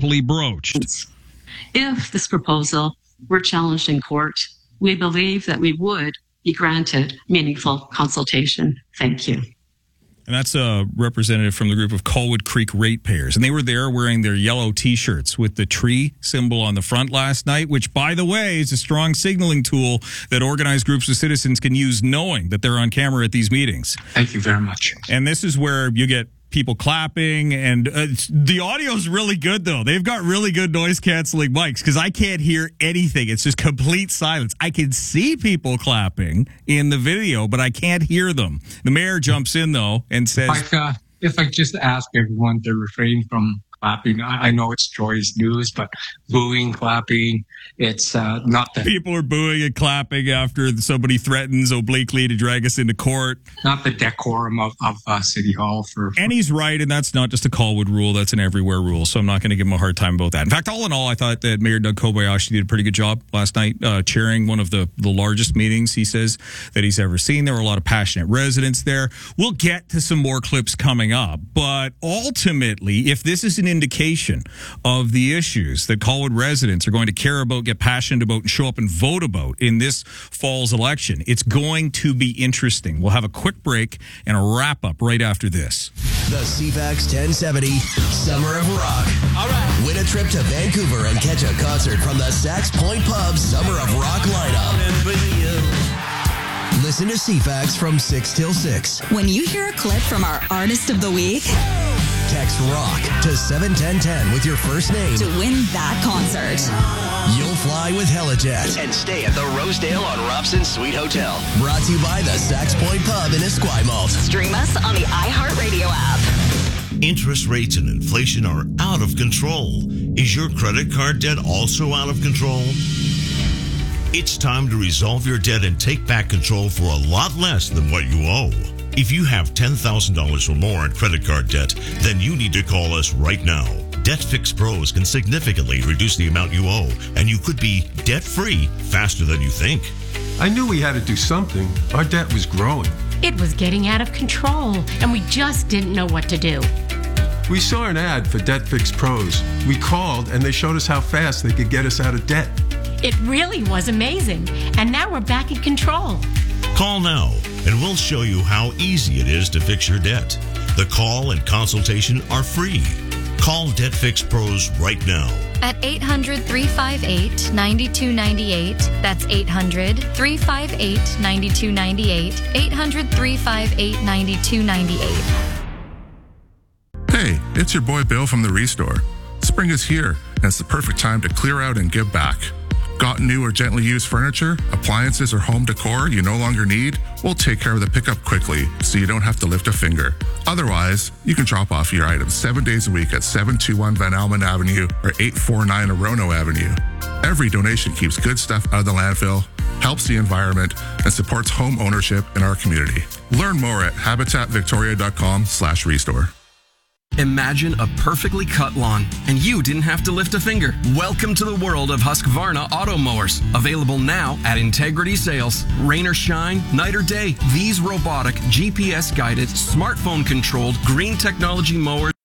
happily broached. If this proposal were challenged in court, we believe that we would be granted meaningful consultation. Thank you. And that's a representative from the group of Colwood Creek ratepayers. And they were there wearing their yellow T-shirts with the tree symbol on the front last night, which, by the way, is a strong signaling tool that organized groups of citizens can use knowing that they're on camera at these meetings. Thank you very much. And this is where you get people clapping, and the audio is really good, though. They've got really good noise-canceling mics, because I can't hear anything. It's just complete silence. I can see people clapping in the video, but I can't hear them. The mayor jumps in, though, and says... If I just ask everyone to refrain from clapping, I know it's Joy's news, but booing, clapping, it's not the... People are booing and clapping after somebody threatens obliquely to drag us into court. Not the decorum of City Hall. And he's right, and that's not just a Colwood rule, that's an everywhere rule, so I'm not going to give him a hard time about that. In fact, all in all, I thought that Mayor Doug Kobayashi did a pretty good job last night, chairing one of the largest meetings, he says, that he's ever seen. There were a lot of passionate residents there. We'll get to some more clips coming up, but ultimately, if this is an indication of the issues that Colwood residents are going to care about, get passionate about, and show up and vote about in this fall's election, it's going to be interesting. We'll have a quick break and a wrap-up right after this. The CFAX 1070 Summer of Rock. All right. Win a trip to Vancouver and catch a concert from the Sax Point Pub Summer of Rock lineup. Listen to CFAX from 6 till 6. When you hear a clip from our Artist of the Week, text ROCK to 71010 with your first name to win that concert. You'll fly with Helijet and stay at the Rosedale on Robson Suite Hotel. Brought to you by the Sax Point Pub in Esquimalt. Stream us on the iHeartRadio app. Interest rates and inflation are out of control. Is your credit card debt also out of control? It's time to resolve your debt and take back control for a lot less than what you owe. If you have $10,000 or more in credit card debt, then you need to call us right now. Debt Fix Pros can significantly reduce the amount you owe, and you could be debt-free faster than you think. I knew we had to do something. Our debt was growing. It was getting out of control, and we just didn't know what to do. We saw an ad for Debt Fix Pros. We called, and they showed us how fast they could get us out of debt. It really was amazing, and now we're back in control. Call now, and we'll show you how easy it is to fix your debt. The call and consultation are free. Call Debt Fix Pros right now. At 800-358-9298. That's 800-358-9298. 800-358-9298. Hey, it's your boy Bill from the Restore. Spring is here, and it's the perfect time to clear out and give back. Got new or gently used furniture, appliances, or home decor you no longer need? We'll take care of the pickup quickly so you don't have to lift a finger. Otherwise, you can drop off your items 7 days a week at 721 Van Almen Avenue or 849 Orono Avenue. Every donation keeps good stuff out of the landfill, helps the environment, and supports home ownership in our community. Learn more at habitatvictoria.com/restore. Imagine a perfectly cut lawn, and you didn't have to lift a finger. Welcome to the world of Husqvarna auto mowers. Available now at Integrity Sales. Rain or shine, night or day, these robotic, GPS-guided, smartphone-controlled, green technology mowers